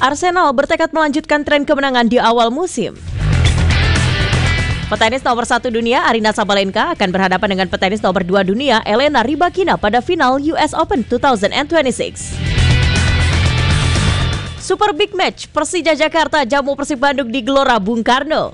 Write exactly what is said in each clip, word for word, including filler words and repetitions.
Arsenal bertekad melanjutkan tren kemenangan di awal musim. Petenis nomor satu dunia Aryna Sabalenka akan berhadapan dengan petenis nomor dua dunia Elena Rybakina pada final U S Open dua ribu dua puluh enam. Super Big Match Persija Jakarta jamu Persib Bandung di Gelora Bung Karno.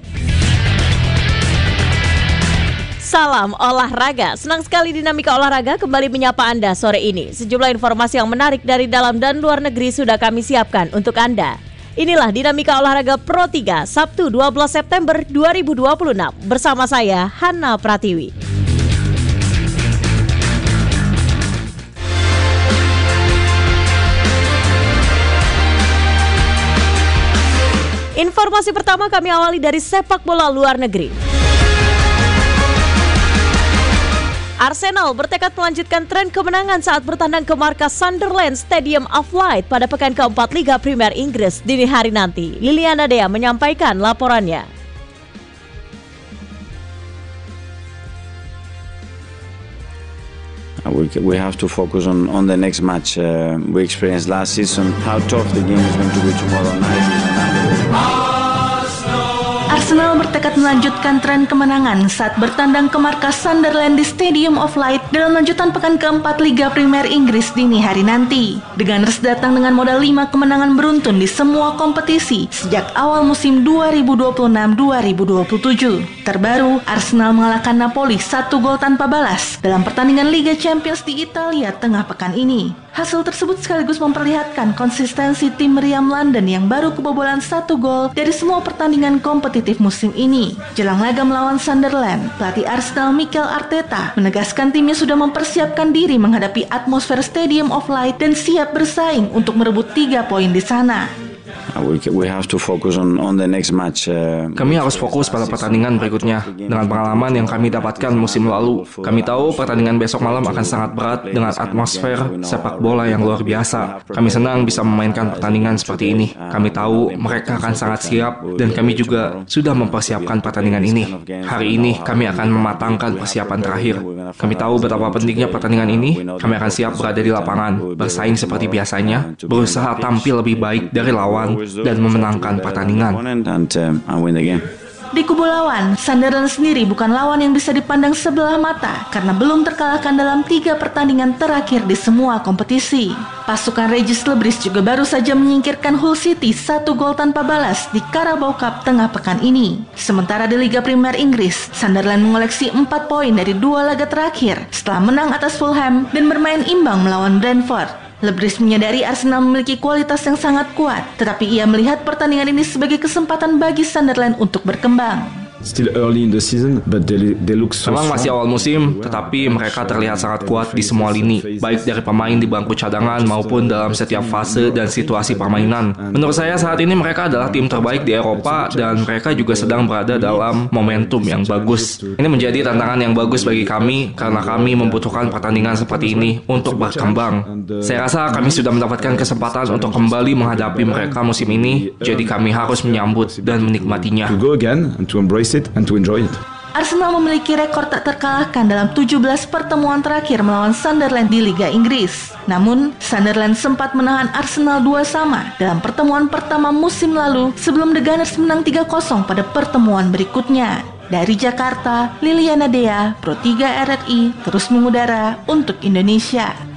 Salam olahraga, senang sekali Dinamika Olahraga kembali menyapa Anda sore ini. Sejumlah informasi yang menarik dari dalam dan luar negeri sudah kami siapkan untuk Anda. Inilah Dinamika Olahraga Pro tiga, Sabtu dua belas September dua ribu dua puluh enam. Bersama saya, Hana Pratiwi. Informasi pertama kami awali dari sepak bola luar negeri. Arsenal bertekad melanjutkan tren kemenangan saat bertandang ke markas Sunderland Stadium of Light pada pekan keempat Liga Premier Inggris dini hari nanti. Liliana Dea menyampaikan laporannya. We, we have to focus on, on the next match. Uh, we experienced last season how tough the game is going to be tomorrow night. Arsenal bertekad melanjutkan tren kemenangan saat bertandang ke markas Sunderland di Stadium of Light dalam lanjutan pekan keempat Liga Premier Inggris dini hari nanti. The Gunners datang dengan modal lima kemenangan beruntun di semua kompetisi sejak awal musim dua ribu dua puluh enam dua ribu dua puluh tujuh. Terbaru, Arsenal mengalahkan Napoli satu gol tanpa balas dalam pertandingan Liga Champions di Italia tengah pekan ini. Hasil tersebut sekaligus memperlihatkan konsistensi tim meriam London yang baru kebobolan satu gol dari semua pertandingan kompetitif musim ini. Jelang laga melawan Sunderland, pelatih Arsenal Mikel Arteta menegaskan timnya sudah mempersiapkan diri menghadapi atmosfer Stadium of Light dan siap bersaing untuk merebut tiga poin di sana. We have to focus on, on the next match. Uh, kami harus fokus pada pertandingan berikutnya. Dengan pengalaman yang kami dapatkan musim lalu, kami tahu pertandingan besok malam akan sangat berat dengan atmosfer sepak bola yang luar biasa. Kami senang bisa memainkan pertandingan seperti ini. Kami tahu mereka akan sangat siap dan kami juga sudah mempersiapkan pertandingan ini. Hari ini kami akan mematangkan persiapan terakhir. Kami tahu betapa pentingnya pertandingan ini. Kami akan siap berada di lapangan, bersaing seperti biasanya, berusaha tampil lebih baik dari lawan dan memenangkan pertandingan. Di kubu lawan, Sunderland sendiri bukan lawan yang bisa dipandang sebelah mata karena belum terkalahkan dalam tiga pertandingan terakhir di semua kompetisi. Pasukan Regis Lebris juga baru saja menyingkirkan Hull City satu gol tanpa balas di Carabao Cup tengah pekan ini. Sementara di Liga Premier Inggris, Sunderland mengoleksi empat poin dari dua laga terakhir setelah menang atas Fulham dan bermain imbang melawan Brentford. Lebris menyadari Arsenal memiliki kualitas yang sangat kuat, tetapi ia melihat pertandingan ini sebagai kesempatan bagi Sunderland untuk berkembang. Still early in the season, but they, they look so Memang masih awal musim, tetapi mereka terlihat sangat kuat di semua lini, baik dari pemain di bangku cadangan maupun dalam setiap fase dan situasi permainan. Menurut saya saat ini mereka adalah tim terbaik di Eropa dan mereka juga sedang berada dalam momentum yang bagus. Ini menjadi tantangan yang bagus bagi kami karena kami membutuhkan pertandingan seperti ini untuk berkembang. Saya rasa kami sudah mendapatkan kesempatan untuk kembali menghadapi mereka musim ini, jadi kami harus menyambut dan menikmatinya. To go again and to embrace it and to enjoy it. Arsenal memiliki rekor tak terkalahkan dalam tujuh belas pertemuan terakhir melawan Sunderland di Liga Inggris. Namun, Sunderland sempat menahan Arsenal dua sama dalam pertemuan pertama musim lalu sebelum The Gunners menang tiga kosong pada pertemuan berikutnya. Dari Jakarta, Liliana Dea, Pro tiga R R I, terus mengudara untuk Indonesia.